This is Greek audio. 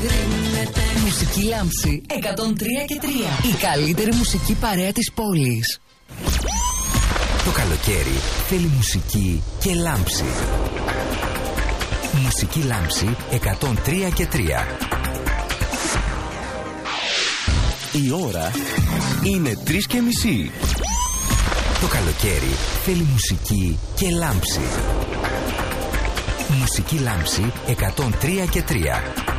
Μουσική Λάμψη 103 και 3. Η καλύτερη μουσική παρέα της πόλης. Το καλοκαίρι θέλει μουσική και λάμψη. Μουσική Λάμψη 103 και 3. Η ώρα είναι 3:30. Το καλοκαίρι θέλει μουσική και λάμψη. Μουσική Λάμψη 103 και 3.